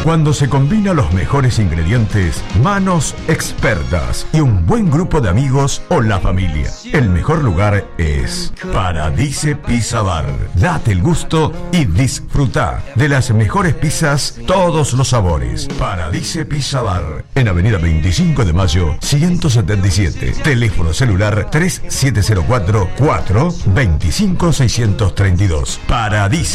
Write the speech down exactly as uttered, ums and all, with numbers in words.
Cuando se combinan los mejores ingredientes, manos expertas y un buen grupo de amigos o la familia, el mejor lugar es Paradise Pizza Bar. Date el gusto y disfruta de las mejores pizzas, todos los sabores. Paradise Pizza Bar, en Avenida veinticinco de Mayo, ciento setenta y siete. Teléfono celular tres siete cero cuatro, cuatro dos cinco, seis tres dos. Paradise.